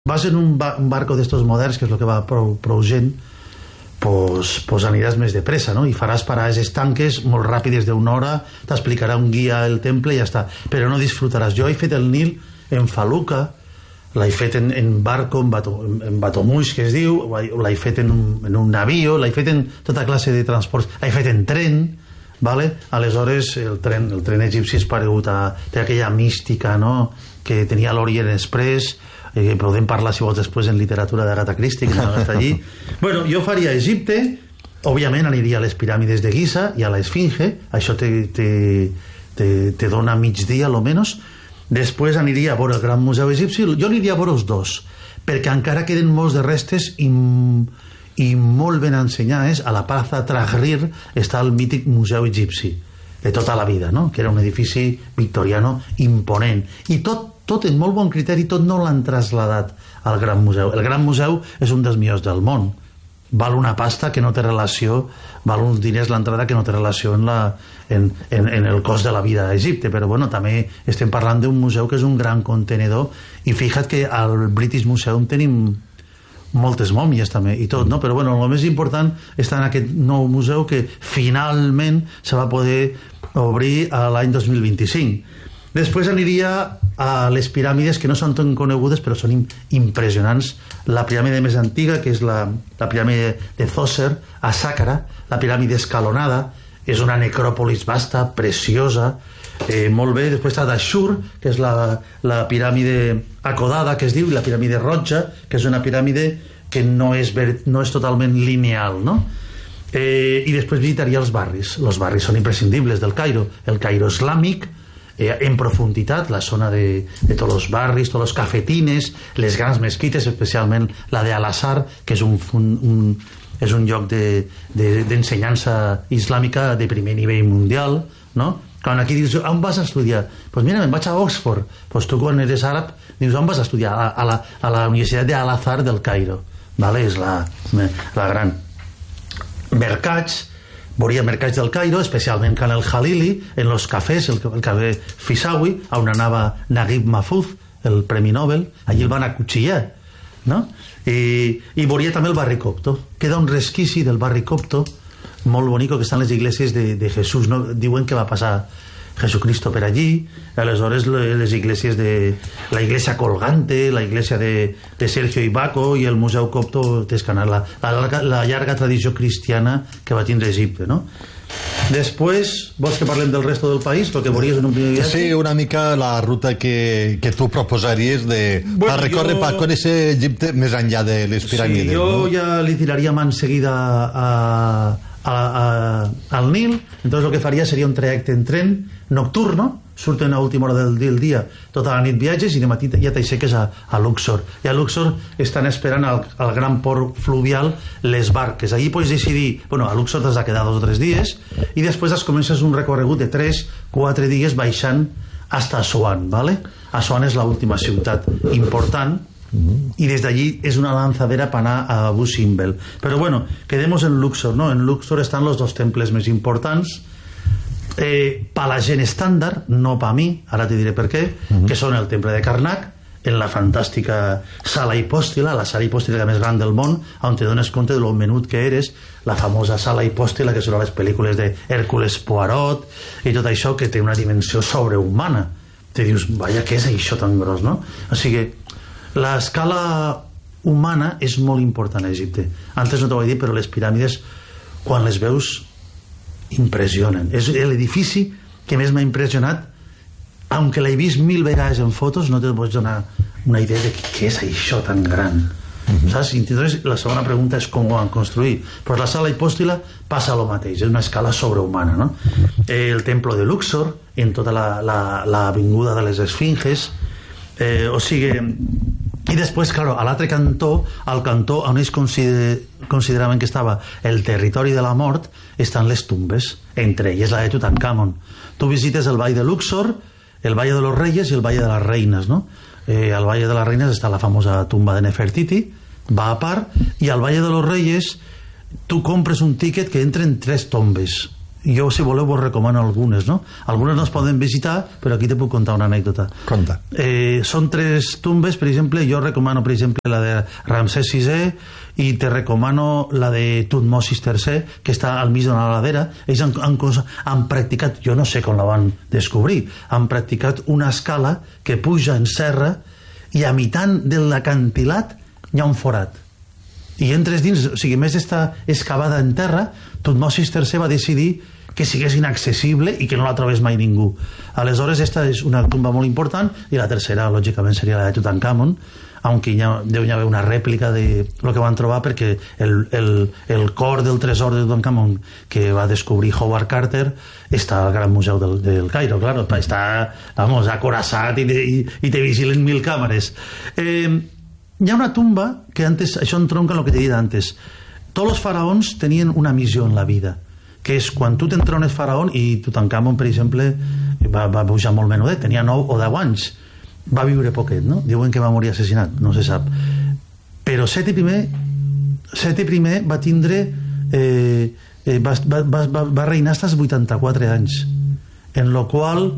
vas en un barco d'estos moderns, que és el que va prou gent, pues aniràs més de pressa, no? I faràs parades estanques molt ràpides d'una hora, t'explicarà un guia el temple i ja està, però no disfrutaràs. Jo he fet el Nil en faluca, l'he fet en barco, en batomuix, que es diu, l'he fet en un navío, l'he fet en tota classe de transports, l'he fet en tren, vale? Aleshores el tren egipci és paregut a... té aquella mística, no?, que tenia l'Orient Express, que podem parlar si vols després en literatura d'Agatha Christie, que no està allí. Bueno, jo faria Egipte, òbviament aniria a les piràmides de Giza i a l'Esfinge, això te dona migdia almenys. Després aniria a veure el Gran Museu Egipci. Jo aniria a veure els dos, perquè encara queden molts de restes i molt ben ensenyades. A la Plaza Tahrir està el mític Museu Egipci de tota la vida, no?, que era un edifici victoriano imponent, i tot en molt bon criteri, tot no l'han traslladat al Gran Museu. El Gran Museu és un dels millors del món, val una pasta que no té relació, val uns diners l'entrada que no té relació en el cost de la vida a Egipte, però bueno, també estem parlant d'un museu que és un gran contenedor, i fixa't que al British Museum tenim moltes mòmies també i tot, no? Però bueno, el més important està en aquest nou museu que finalment se va poder obrir a l'any 2025. Després aniria a les piràmides que no són tan conegudes però són impressionants. La piràmide més antiga, que és la piràmide de Djoser a Sàqqara, la piràmide escalonada, és una necròpolis vasta, preciosa, molt bé. Després està d'Ashur, que és la piràmide acodada, que es diu, i la piràmide roja, que és una piràmide que no és totalment lineal, no? I després visitaria els barris. Els barris són imprescindibles del Cairo. El Cairo islàmic, en profunditat, la zona de tots els barris, tots els cafetines, les grans mesquites, especialment la de Al-Azhar, que és un lloc d'ensenyança islàmica de primer nivell mundial, no? Quan aquí dius, on vas a estudiar? Doncs mira, me'n vaig a Oxford. Doncs tu, quan eres àrab, dius, on vas a estudiar? A la Universitat de Al-Azhar del Cairo, vale? És la gran. Mercats, veuria mercats del Cairo, especialment Khan el-Khalili, en els cafès, el cafè Fisawi, on anava Naguib Mahfouz, el Premi Nobel, allí el van acuchillar, no? I veuria també el barri copto. Queda un resquici del barri copto molt bonic, que estan les iglesias de Jesús, no? Diuen que va passar Jesucristo per allí. Aleshores les iglesias de la iglesia colgante, la iglesia de Sergio Ibaco i el museu copto Tescanar, la llarga tradició cristiana que va tindre Egipte, no? Després, vols que parlem del resto del país? Perquè veuries en un primer viatge? Sí, una mica la ruta que tu proposaries per recórrer, per conèixer Egipte més enllà de les piràmides. Sí, jo ja li tiraria mà enseguida al Nil. Entonces lo que faria seria un trajecte en tren nocturno, surten a última hora del dia, tota la nit viatges i de matí ja t'aixeques a Luxor, i a Luxor estan esperant al gran port fluvial les barques. Allí pots decidir, bueno, a Luxor t'has de quedar 2 o 3 dies i després comences un recorregut de 3-4 dies baixant hasta Assuan, ¿vale? Assuan és l'última ciutat important i des d'allí és una lanzadera per anar a Abu Simbel. Però bueno, quedemos en Luxor, ¿no? En Luxor estan los 2 temples més importants, per la gent estàndard, no per mi, ara te diré per què, que són el temple de Karnak, en la fantàstica sala hipòstila, la sala hipòstila més gran del món, on te dones compte de lo menut que eres, la famosa sala hipòstila que són les pel·lícules de Hércules Poirot i tot això, que té una dimensió sobrehumana. Te dius, vaya, què és això tan gros, no? O sigui, l'escala humana és molt important a Egipte. Antes no t'ho vaig dir, però les piràmides, quan les veus, impressionen. És l'edifici que més m'ha impressionat, aunque l'he vist 1000 vegades en fotos, no te pots donar una idea de què és això tan gran. Saps? Entonces, la segona pregunta és com ho van construir. Pues la sala hipòstila passa el mateix, és una escala sobrehumana, no? El templo de Luxor, en tota l'avinguda de les Esfinges, o sigui... I després, claro, a l'altre cantó, al cantó on ells consideraven que estava el territori de la mort, estan les tumbes, entre elles la de Tutankamon. Tu visites el Vall de Luxor, el Valle de los Reyes i el Valle de las Reines, no? Al Valle de las Reines està la famosa tumba de Nefertiti, va a part, i al Valle de los Reyes tu compres un tiquet que entren 3 tombes, Jo, si voleu, vos recomano algunes, no? Algunes no es poden visitar, però aquí te puc contar una anècdota. Conta. Són 3 tumbes, per exemple, jo recomano, per exemple, la de Ramsès VI, i te recomano la de Tutmosis III, que està al mig d'una ladera. Ells han practicat, jo no sé com la van descobrir, han practicat una escala que puja en serra i a mitant de l'acantilat hi ha un forat. I entres dins, o sigui, més d'estar excavada en terra, Tutmosis III va decidir que sigués inaccessible i que no la trobés mai ningú. Aleshores, esta és una tumba molt important, i la tercera, lògicament, seria la de Tutankamon, aunque deu haver una rèplica de lo que van trobar, perquè el cor del tresor de Tutankamon que va descobrir Howard Carter està al Gran Museu del Cairo, claro, està, vamos, acoraçat i te vigilen 1000 càmeres. Hi ha una tumba que antes, això entronca en el que t'he dit antes. Tots els faraons tenien una missió en la vida, que és quan tu t'entrones faraó, i Tutankamon, per exemple, va pujar molt menudet, tenia 9 o 10 anys, va viure poquet, no? Diuen que va morir assassinat, no se sap. Però Seti I va tindre va reinar fins als 84 anys, en lo qual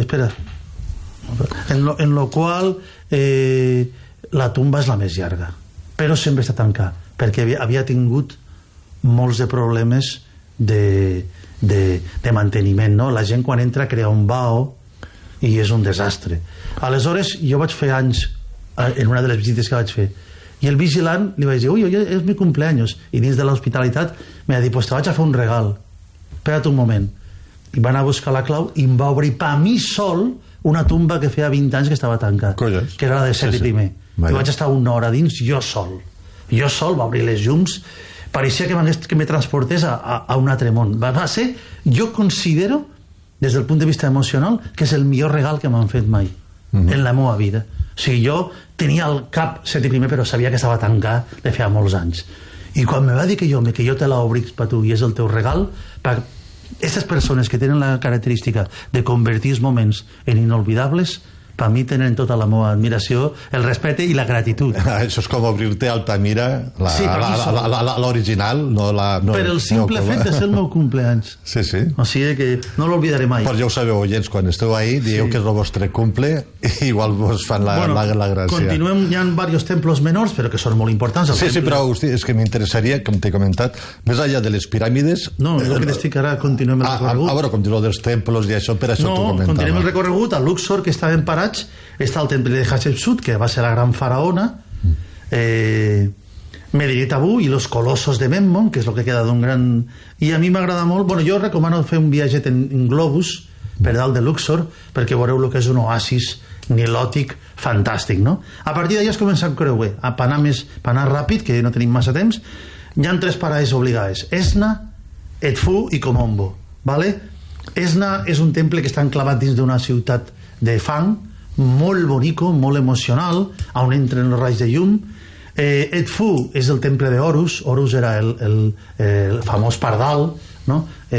la tumba és la més llarga, però sempre està tancada, perquè havia tingut molts de problemes de manteniment, no? La gent quan entra crea un bao i és un desastre. Aleshores jo vaig fer anys en una de les visites que vaig fer, i el vigilant li vaig dir, ui, és mi cumpleaños, i dins de l'hospitalitat m'ha dit, pues te vaig a fer un regal, espera't un moment, i va anar a buscar la clau i em va obrir per mi sol una tumba que feia 20 anys que estava tancada, que era la de Seti I. I vaig estar una hora dins, jo sol, va obrir les llums, pareixia que me transportés a un altre món. Va ser, jo considero, des del punt de vista emocional, que és el millor regal que m'han fet mai en la meva vida. O sigui, jo tenia al cap Seti I, però sabia que estava tancat de feia molts anys. I quan me va dir que jo te l'obric per tu i és el teu regal, per aquestes persones que tenen la característica de convertir els moments en inolvidables, per mi tenen tota la meva admiració, el respecte i la gratitud. Això és com obrir-te Altamira, l'original, no la... Per el simple fet de ser el meu cumpleaños. Sí, sí. O sigui que no l'oblidaré mai. Però ja ho sabeu, oients, quan esteu ahí, dieu que és el vostre cumple, i igual vos fan la gràcia. Continuem, hi ha diversos templos menors, però que són molt importants. Sí, però és que m'interessaria, com t'he comentat, més enllà de les piràmides... No, el que t'estic ara, continuem el recorregut. A veure, continuem dels templos i això, per això t'ho comentava. No, continuem el recorregut a Luxor, que estaven parats. Està el temple de Hatshepsut, que va ser la gran faraona, Medinet Habu i los colossos de Memnon, que és el que queda d'un gran... I a mi m'agrada molt... Bueno, jo recomano fer un viatget en globus per dalt de Luxor, perquè veureu el que és un oasis nilòtic fantàstic, no? A partir d'allà es comença a creuer, per anar ràpid, que no tenim massa temps. Hi ha 3 parades obligades: Esna, Edfu i Komombo, vale? Esna és un temple que està enclavat dins d'una ciutat de fang, molt bonico, molt emocional, on entren els raigs de llum. Edfu és el temple d'Horus. Horus era el famós pardal, no?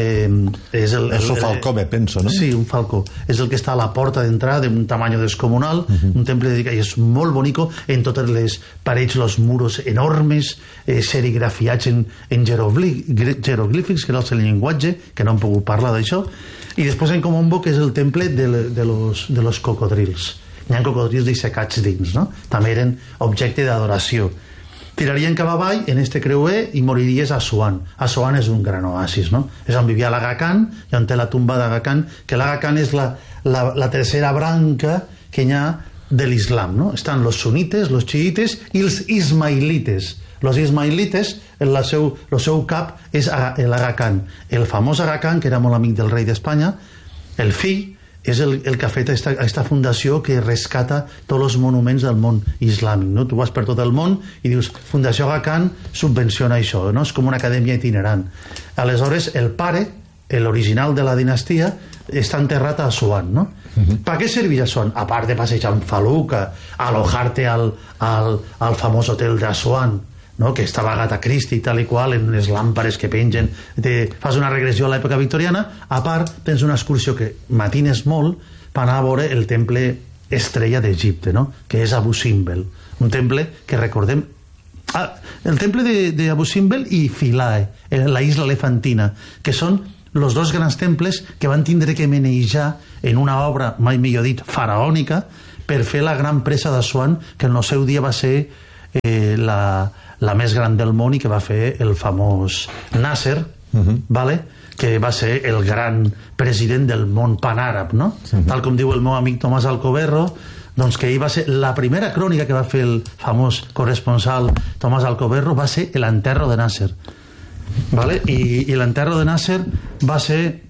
És un falcó, me penso, no? Sí, un falcó. És el que està a la porta d'entrada, d'un tamany descomunal, un temple dedicat, i és molt bonico, en totes les parets, els muros enormes, serigrafiats en jeroglífics, que era el seu llenguatge, que no hem pogut parlar d'això. I després en Komombo, que és el temple de los cocodrils. Hi ha cocodrils dissecats dins, no? També eren objecte d'adoració. Tirarien cap avall en este creuer i moriries a Assuan. Assuan és un gran oasis, no? És on vivia l'Aga Khan, i on té la tumba d'Aga Khan, que l'Aga Khan és la tercera branca que hi ha de l'islam, no? Estan los sunites, los xiites i els ismailites. Los ismailites, el seu cap és l'Aga Khan. El famós Aga Khan, que era molt amic del rei d'Espanya, el fill, és el que ha fet aquesta fundació que rescata tots els monuments del món islàmic, no? Tu vas per tot el món i dius, Fundació Aga Khan subvenciona això, no? És com una acadèmia itinerant. Aleshores, el pare, l'original de la dinastia, està enterrat a Assuan, no? Per què servia Assuan? A part de passejar amb faluca, alojar-te al famós hotel d'Assuan, no? Que està vagat a Cristi i tal i qual, en les làmpares que pengen, fas una regressió a l'època victoriana. A part tens una excursió que matines molt per anar a veure el temple estrella d'Egipte, no? Que és Abu Simbel, un temple que recordem, el temple d'Abu Simbel i Philae, la isla elefantina, que són els dos grans temples que van tindre que manejar en una obra, mai millor dit, faraònica, per fer la gran presa d'Assuan, que en el seu dia va ser la més gran del món i que va fer el famós Nasser, vale? Que va ser el gran president del món panàrab, no? Tal com diu el meu amic Tomàs Alcoberro, doncs que ell va ser la primera crònica que va fer el famós corresponsal Tomàs Alcoberro, va ser l'enterro de Nasser, vale? I l'enterro de Nasser va ser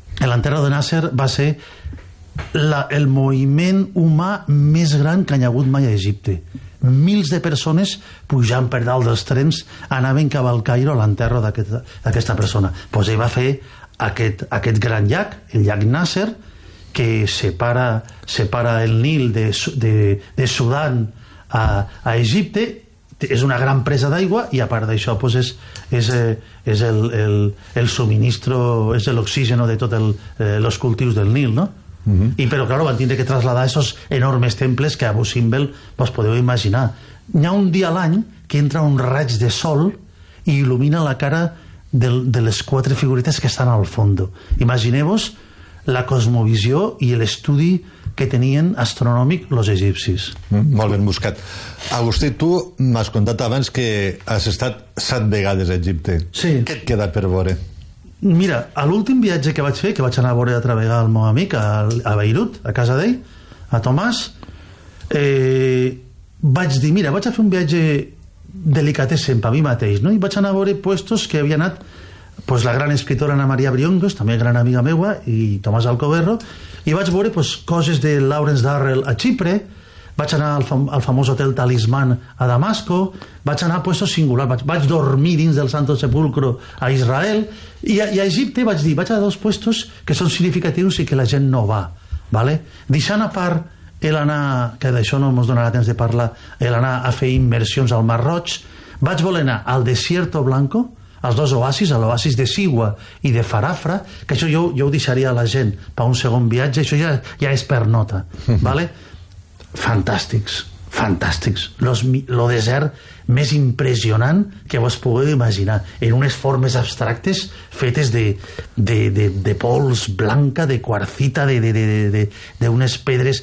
el moviment humà més gran que hi ha hagut mai a Egipte. Mils de persones pujant per dalt dels trens anaven cap al Cairo a l'enterro d'aquesta persona. Pues ell va fer aquest gran llac, el llac Nasser, que separa el Nil de Sudan a Egipte. És una gran presa d'aigua i a part d'això pues és el subministro, és l'oxígeno de tots els cultius del Nil, no? I però claro, van tindre que trasladar esos enormes temples que a Abu Simbel vos podeu imaginar. Hi ha un dia a l'any que entra un raig de sol i il·lumina la cara de les 4 figurites que estan al fondo. Imagineu-vos la cosmovisió i l'estudi que tenien astronòmic els egipcis. Molt ben buscat. Agustí, tu m'has contat abans que has estat 7 vegades a Egipte. Sí. Què et queda per veure? Mira, a l'últim viatge que vaig fer, que vaig anar a veure altra vegada el meu amic a Beirut, a casa d'ell, a Tomàs, vaig dir, mira, vaig a fer un viatge delicatessen per mi mateix, no? I vaig anar a veure puestos que havia anat pues, la gran escritora Ana Maria Briongos, també gran amiga meua, i Tomàs Alcoberro, i vaig veure pues, coses de Lawrence Darrell a Xipre, vaig anar al famós hotel Talisman a Damasco, vaig anar a puestos singulars, vaig dormir dins del Santo Sepulcro a Israel, i a Egipte vaig dir, vaig a 2 puestos que són significatius i que la gent no va, vale? Deixant a part l'anar, que d'això no ens donarà temps de parlar, l'anar a fer immersions al Mar Roig, vaig voler anar al Desierto Blanco, als 2 oasis, a l'oasis de Sigua i de Farafra, que això jo ho deixaria a la gent per un segon viatge, això ja és per nota, vale? Fantàstics. Lo desert més impressionant que vos pugueu imaginar, en unes formes abstractes fetes de pols blanca, de quarcita, d'unes pedres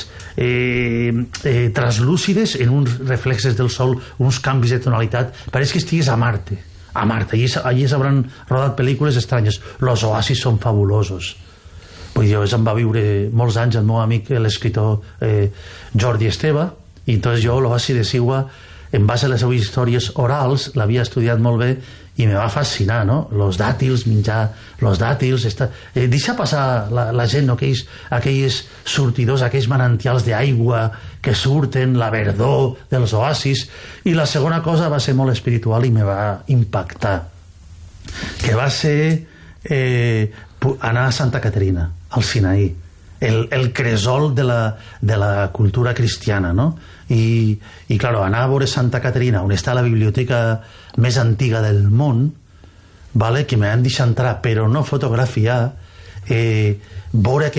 translúcides en uns reflexes del sol, uns canvis de tonalitat. Pareix que estigues a Marte. Allí s'hauran rodat pel·lícules estranyes. Los oasis són fabulosos. Vull dir, em va viure molts anys el meu amic l'escriptor Jordi Esteve, i entonces jo l'oasi de Sigua, en base a les seves històries orals, l'havia estudiat molt bé i me va fascinar, no? Los dàtils, menjar los dàtils, deixa passar la gent, no? Aquells sortidors, aquells manantials d'aigua que surten, la verdor dels oasis. I la segona cosa va ser molt espiritual i me va impactar, que va ser anar a Santa Caterina, al Sinaí, el cresol de la cultura cristiana, no? I claro, anar a veure Santa Caterina, on està la biblioteca més antiga del món, vale? Que m'han deixat entrar però no fotografiar, veure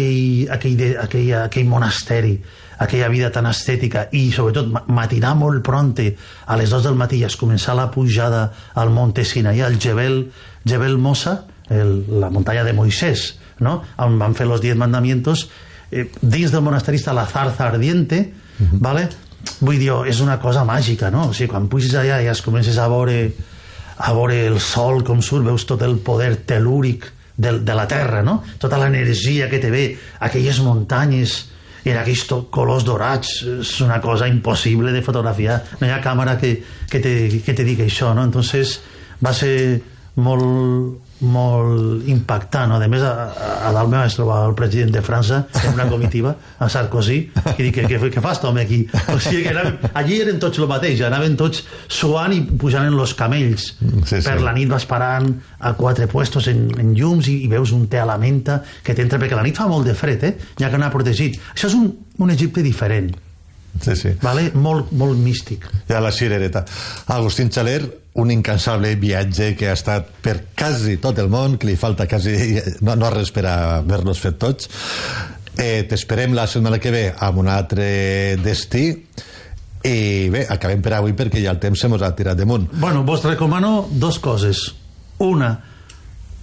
aquell monasteri, aquella vida tan estètica, i sobretot matinar molt pronte a les 2 del matí i es començar la pujada al Monte Sinaí, al Jebel Mosa, la muntanya de Moisès, no? On van fer los 10 mandamientos. Dins del monasteri està la zarza ardiente, vale? Vull dir, és una cosa màgica, no? O sigui, quan puges allà i es comences a veure el sol com surt, veus tot el poder telúric de la terra, no? Tota l'energia que te ve, aquelles muntanyes en aquells colors dorats, és una cosa impossible de fotografiar. No hi ha càmera que te digui això, no? Entonces va ser molt impactant, no? A més, a dalt meu es troba el president de França en una comitiva, a Sarkozy, i dic, què fas tu aquí? O sigui que allí eren tots el mateix, anaven tots suant i pujant en los camells. Per la nit vas parant a 4 puestos en llums i veus un té a la menta que t'entra, perquè la nit fa molt de fred, n'hi ha que anar protegit. Això és un Egipte diferent. Sí. Vale? Molt místic. I a la cirereta. Agustín Xaler, un incansable viatge que ha estat per quasi tot el món, que li falta quasi no res per haver-los fet tots. T'esperem la setmana que ve amb un altre destí i bé, acabem per avui perquè ja el temps se mos ha tirat damunt. Bueno, vos recomano 2 coses. Una,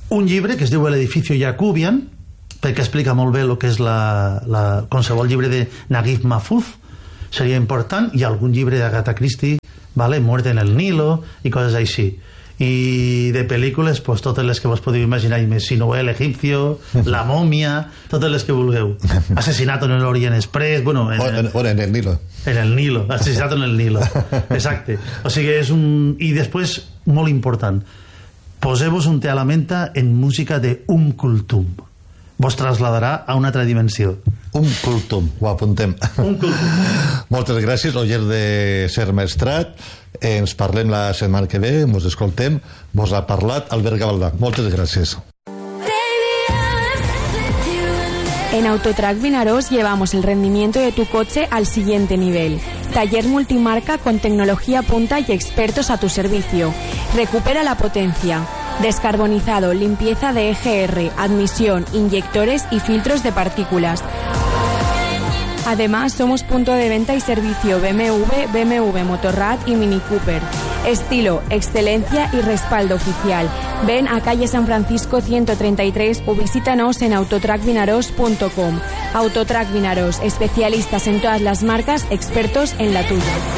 un llibre que es diu l'edificio Jacobian, perquè explica molt bé el que és qualsevol llibre de Naguib Mahfouz, seria important, i algun llibre d'Agatha Christie, vale? Muerte en el Nilo i coses així. I de pel·lícules, pues, totes les que vos podeu imaginar, Sinué, l'Egipcio, La Mòmia, totes les que vulgueu. Asesinato en el Orient Express, bueno, en el Nilo. En el Nilo, Asesinato en el Nilo, exacte. O sigui, és un... I després, molt important, poseu-vos un té a la menta en música de Kulthum. Vos trasladarà a una altra dimensió. Kulthum, ho apuntem. Kulthum. Moltes gràcies, oients de Ser Maestrat. Ens parlem la setmana que ve, ens escoltem. Vos ha parlat Albert Gavaldà. Moltes gràcies. En Autotrac Vinaròs llevamos el rendimiento de tu coche al siguiente nivel. Taller multimarca con tecnología punta y expertos a tu servicio. Recupera la potencia. Descarbonizado, limpieza de EGR, admisión, inyectores y filtros de partículas. Además, somos punto de venta y servicio BMW Motorrad y Mini Cooper. Estilo, excelencia y respaldo oficial. Ven a calle San Francisco 133 o visítanos en autotracvinaros.com. Autotrac Vinaròs, especialistas en todas las marcas, expertos en la tuya.